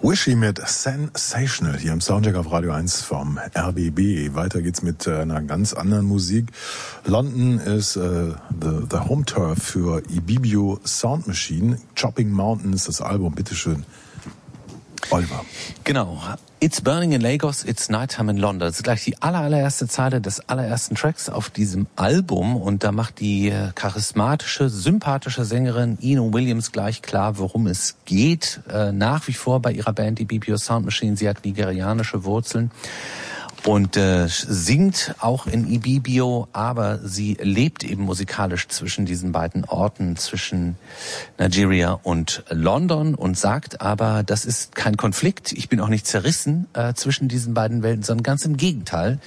Wishy mit Sensational hier im Soundcheck auf Radio 1 vom RBB. Weiter geht's mit einer ganz anderen Musik. London ist the Home Turf für Ibibio Sound Machine. Chopping Mountain ist das Album. Bitteschön, Oliver. Genau. It's burning in Lagos, it's nighttime in London. Das ist gleich die allererste Zeile des allerersten Tracks auf diesem Album. Und da macht die charismatische, sympathische Sängerin Eno Williams gleich klar, worum es geht. Nach wie vor bei ihrer Band, die Ibibio Sound Machine. Sie hat nigerianische Wurzeln und singt auch in Ibibio, aber sie lebt eben musikalisch zwischen diesen beiden Orten, zwischen Nigeria und London, und sagt aber, das ist kein Konflikt, ich bin auch nicht zerrissen zwischen diesen beiden Welten, sondern ganz im Gegenteil.